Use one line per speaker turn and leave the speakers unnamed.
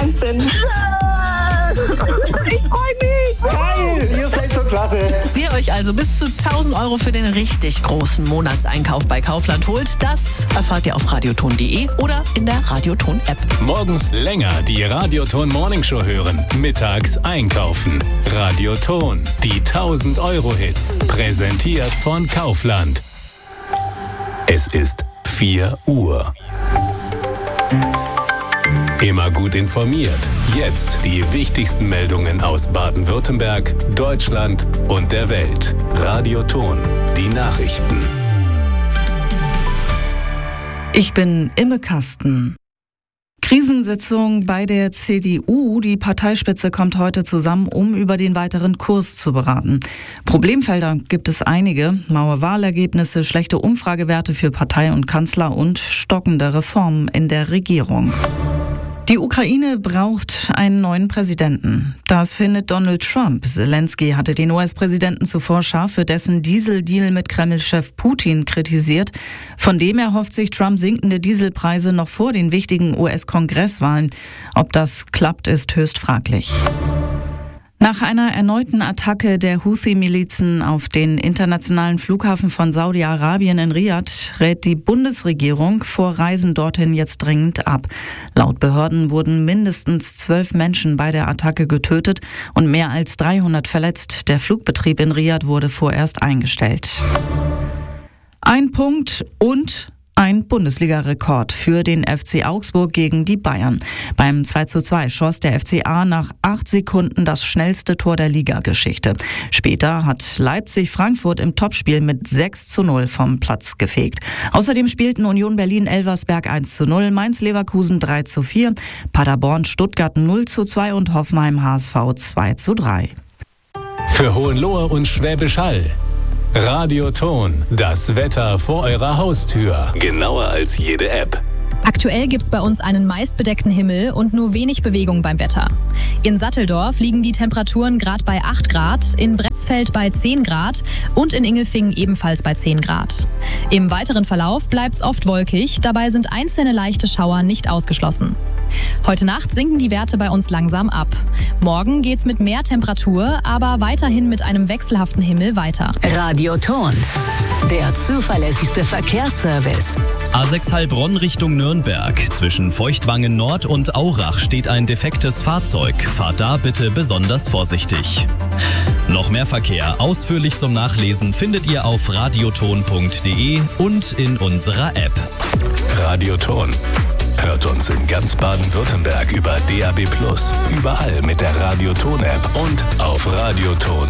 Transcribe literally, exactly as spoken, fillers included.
Wahnsinn. Ich freue mich.
Geil, ihr seid so klasse.
Wer euch also bis zu tausend Euro für den richtig großen Monatseinkauf bei Kaufland holt, das erfahrt ihr auf radioton punkt de oder in der Radioton-App.
Morgens länger die Radioton Morning Show hören, mittags einkaufen. Radioton, die tausend Euro Hits, präsentiert von Kaufland. Es ist vier Uhr. Immer gut informiert. Jetzt die wichtigsten Meldungen aus Baden-Württemberg, Deutschland und der Welt. Radioton, die Nachrichten.
Ich bin Imme Kasten. Krisensitzung bei der C D U. Die Parteispitze kommt heute zusammen, um über den weiteren Kurs zu beraten. Problemfelder gibt es einige. Maue Wahlergebnisse, schlechte Umfragewerte für Partei und Kanzler und stockende Reformen in der Regierung. Die Ukraine braucht einen neuen Präsidenten. Das findet Donald Trump. Zelensky hatte den U S-Präsidenten zuvor scharf für dessen Dieseldeal mit Kreml-Chef Putin kritisiert. Von dem erhofft sich Trump sinkende Dieselpreise noch vor den wichtigen U S-Kongresswahlen. Ob das klappt, ist höchst fraglich. Nach einer erneuten Attacke der Houthi-Milizen auf den internationalen Flughafen von Saudi-Arabien in Riad rät die Bundesregierung vor Reisen dorthin jetzt dringend ab. Laut Behörden wurden mindestens zwölf Menschen bei der Attacke getötet und mehr als dreihundert verletzt. Der Flugbetrieb in Riad wurde vorerst eingestellt. Ein Punkt und ein Bundesliga-Rekord für den F C Augsburg gegen die Bayern. Beim zwei zu zwei schoss der F C A nach acht Sekunden das schnellste Tor der Ligageschichte. Später hat Leipzig Frankfurt im Topspiel mit sechs zu null vom Platz gefegt. Außerdem spielten Union Berlin-Elversberg eins zu null, Mainz-Leverkusen drei zu vier, Paderborn-Stuttgart null zu zwei und Hoffenheim-H S V zwei zu drei.
Für Hohenlohe und Schwäbisch Hall. Radioton, das Wetter vor eurer Haustür. Genauer als jede App.
Aktuell gibt's bei uns einen meist bedeckten Himmel und nur wenig Bewegung beim Wetter. In Satteldorf liegen die Temperaturen gerade bei acht Grad, in Bretzfeld bei zehn Grad und in Ingelfingen ebenfalls bei zehn Grad. Im weiteren Verlauf bleibt's oft wolkig, dabei sind einzelne leichte Schauer nicht ausgeschlossen. Heute Nacht sinken die Werte bei uns langsam ab. Morgen geht's mit mehr Temperatur, aber weiterhin mit einem wechselhaften Himmel weiter.
Radioton, der zuverlässigste Verkehrsservice.
A sechs Heilbronn Richtung Nürnberg. Zwischen Feuchtwangen Nord und Aurach steht ein defektes Fahrzeug. Fahrt da bitte besonders vorsichtig. Noch mehr Verkehr ausführlich zum Nachlesen findet ihr auf radioton punkt de und in unserer App.
Radioton. Hört uns in ganz Baden-Württemberg über D A B plus, überall mit der Radioton-App und auf radioton